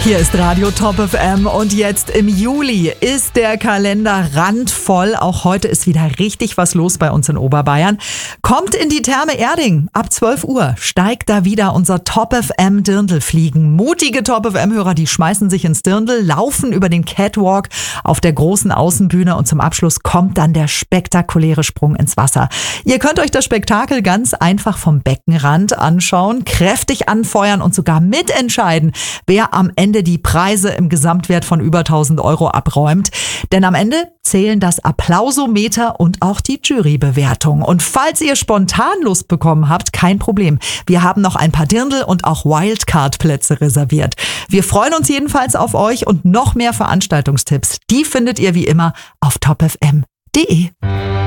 Hier ist Radio Top FM und jetzt im Juli ist der Kalender randvoll. Auch heute ist wieder richtig was los bei uns in Oberbayern. Kommt in die Therme Erding. Ab 12 Uhr steigt da wieder unser Top FM Dirndlfliegen. Mutige Top FM-Hörer, die schmeißen sich ins Dirndl, laufen über den Catwalk auf der großen Außenbühne und zum Abschluss kommt dann der spektakuläre Sprung ins Wasser. Ihr könnt euch das Spektakel ganz einfach vom Beckenrand anschauen, kräftig anfeuern und sogar mitentscheiden, wer am Ende die Preise im Gesamtwert von über 1.000 Euro abräumt. Denn am Ende zählen das Applausometer und auch die Jurybewertung. Und falls ihr spontan Lust bekommen habt, kein Problem. Wir haben noch ein paar Dirndl und auch Wildcard-Plätze reserviert. Wir freuen uns jedenfalls auf euch und noch mehr Veranstaltungstipps. Die findet ihr wie immer auf topfm.de.